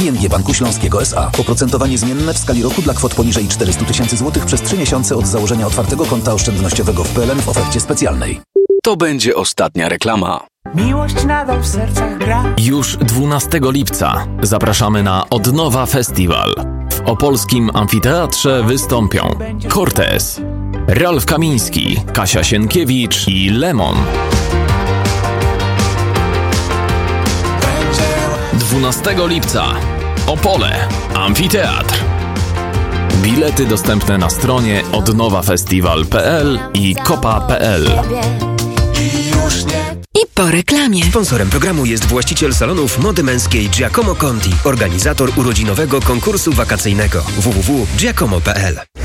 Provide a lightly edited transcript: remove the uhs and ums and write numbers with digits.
ING Banku Śląskiego S.A. Oprocentowanie zmienne w skali roku dla kwot poniżej 400 000 złotych przez 3 miesiące od założenia otwartego konta oszczędnościowego w PLN w ofercie specjalnej. To będzie ostatnia reklama. Miłość nadal w sercach gra. Już 12 lipca zapraszamy na Odnowa Festiwal. W opolskim amfiteatrze wystąpią Cortez, Ralf Kamiński, Kasia Sienkiewicz i Lemon. 12 lipca Opole, Amfiteatr. Bilety dostępne na stronie odnowafestiwal.pl i kopa.pl. I po reklamie. Sponsorem programu jest właściciel salonów mody męskiej Giacomo Conti, organizator urodzinowego konkursu wakacyjnego www.giacomo.pl.